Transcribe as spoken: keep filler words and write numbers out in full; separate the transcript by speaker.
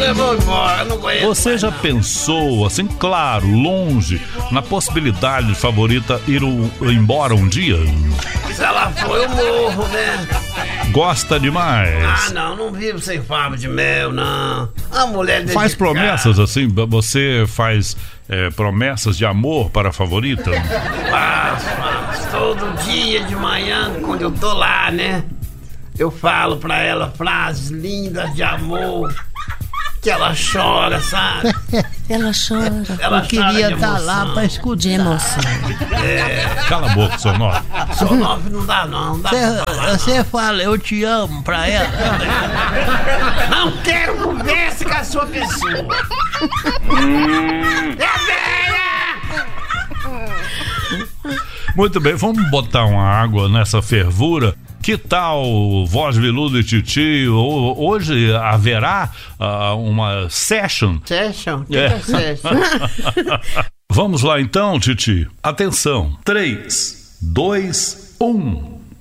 Speaker 1: eu vou embora, não conheço.
Speaker 2: Você já
Speaker 1: não.
Speaker 2: pensou, assim, claro, longe, na possibilidade de favorita ir o, embora um dia?
Speaker 1: Se ela for, eu morro, né?
Speaker 2: Gosta demais.
Speaker 1: Ah, não, não vivo sem favo de mel, não. A mulher dedicada.
Speaker 2: Faz promessas assim? Você faz é, promessas de amor para a favorita?
Speaker 1: Faço, faço. Todo dia de manhã, quando eu tô lá, né? Eu falo pra ela frases lindas de amor. Que ela chora, sabe?
Speaker 3: Ela chora.
Speaker 1: Ela
Speaker 4: Eu queria estar lá pra
Speaker 3: De
Speaker 4: escutar.
Speaker 3: emoção.
Speaker 2: Cala a boca, Sonora.
Speaker 1: Sonofre não dá, não. Não dá pra falar.
Speaker 4: Você fala, eu te amo pra ela.
Speaker 1: Não quero conversa com a sua pessoa. É velha!
Speaker 2: Muito bem, vamos botar uma água nessa fervura. Que tal, Voz Veludo e Titi? Hoje haverá uh, uma session?
Speaker 1: Session? O que
Speaker 2: É.
Speaker 1: é session?
Speaker 2: Vamos lá então, Titi. Atenção. três, dois, um.